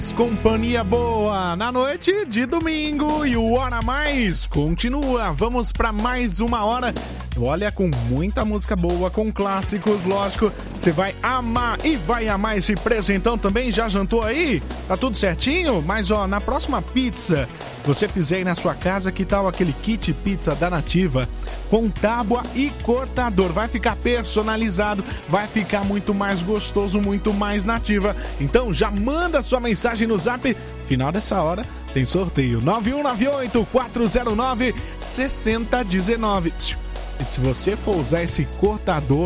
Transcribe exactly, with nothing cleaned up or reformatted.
Companhia boa na noite de domingo e o Hora Mais continua. Vamos para mais uma hora. Olha, com muita música boa, com clássicos, lógico. Você vai amar e vai amar esse presentão também. Já jantou aí? Tá tudo certinho? Mas ó, na próxima pizza você fizer aí na sua casa, que tal aquele kit pizza da Nativa com tábua e cortador? Vai ficar personalizado, vai ficar muito mais gostoso, muito mais Nativa. Então já manda sua mensagem no Zap. Final dessa hora tem sorteio nove um nove oito, quatro zero nove, seis zero um nove. E se você for usar esse cortador